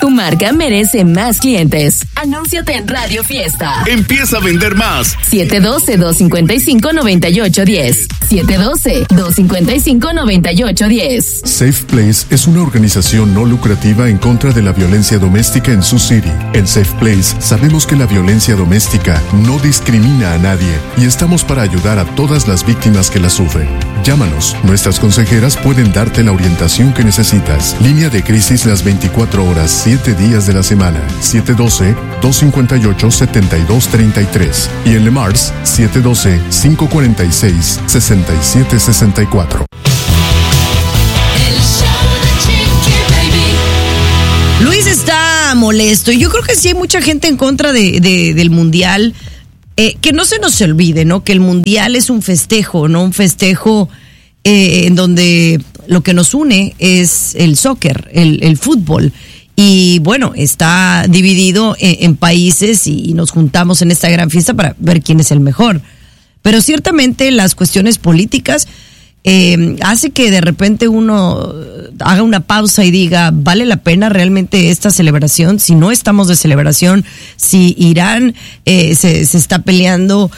Tu marca merece más clientes. Anúnciate en Radio Fiesta. Empieza a vender más. 712-255-9810. 712-255-9810. Safe Place es una organización no lucrativa en contra de la violencia doméstica en Sioux City. En Safe Place sabemos que la violencia doméstica no discrimina a nadie y estamos para ayudar a todas las víctimas que la sufren. Llámanos. Nuestras consejeras pueden darte la orientación que necesitas. Línea de crisis las 24 horas, 7 días de la semana. 712-258-7233. Y en Le Mars, 712-546-6764. Luis está molesto y yo creo que sí hay mucha gente en contra del Mundial. Que no se nos olvide, ¿no? Que el Mundial es un festejo, ¿no? Un festejo en donde lo que nos une es el soccer, el fútbol. Y bueno, está dividido en países y nos juntamos en esta gran fiesta para ver quién es el mejor. Pero ciertamente las cuestiones políticas hace que de repente uno haga una pausa y diga, ¿vale la pena realmente esta celebración? Si no estamos de celebración, si Irán se está peleando,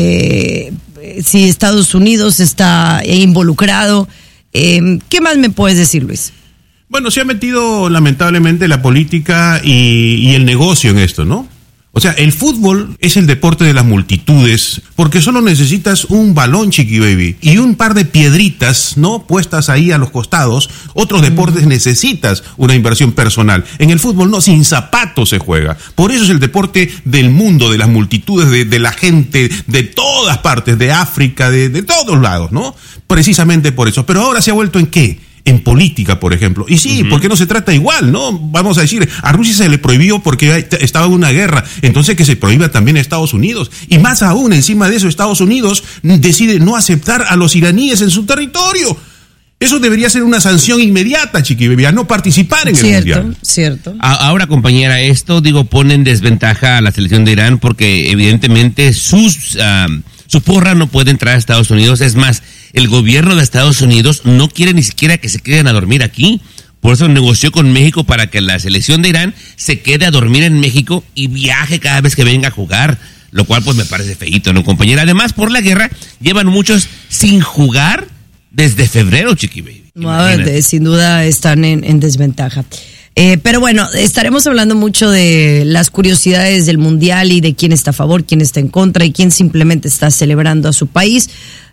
si Estados Unidos está involucrado, ¿qué más me puedes decir, Luis? Bueno, se ha metido lamentablemente la política y el negocio en esto, ¿no? O sea, el fútbol es el deporte de las multitudes, porque solo necesitas un balón, Chiqui Baby, y un par de piedritas, ¿no? Puestas ahí a los costados. Otros deportes necesitas una inversión personal. En el fútbol no, sin zapatos se juega. Por eso es el deporte del mundo, de las multitudes, de la gente, de todas partes, de África, de todos lados, ¿no? Precisamente por eso. Pero ahora se ha vuelto ¿en qué? En política, por ejemplo. Y sí, ¿por qué no se trata igual, no? Vamos a decir, a Rusia se le prohibió porque estaba en una guerra, entonces que se prohíba también a Estados Unidos. Y más aún, encima de eso, Estados Unidos decide no aceptar a los iraníes en su territorio. Eso debería ser una sanción inmediata, Chiqui Baby, a no participar en el Mundial. Cierto. Ahora, compañera, esto, pone en desventaja a la selección de Irán porque evidentemente su porra no puede entrar a Estados Unidos. Es más, el gobierno de Estados Unidos no quiere ni siquiera que se queden a dormir aquí. Por eso negoció con México para que la selección de Irán se quede a dormir en México y viaje cada vez que venga a jugar. Lo cual pues me parece feíto, ¿no, compañera? Además, por la guerra, llevan muchos sin jugar desde febrero, Chiqui Baby. Sin duda están en desventaja. Pero bueno, estaremos hablando mucho de las curiosidades del Mundial y de quién está a favor, quién está en contra y quién simplemente está celebrando a su país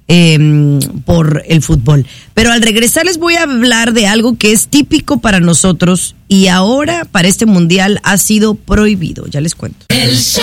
por el fútbol. Pero al regresar les voy a hablar de algo que es típico para nosotros y ahora para este Mundial ha sido prohibido. Ya les cuento.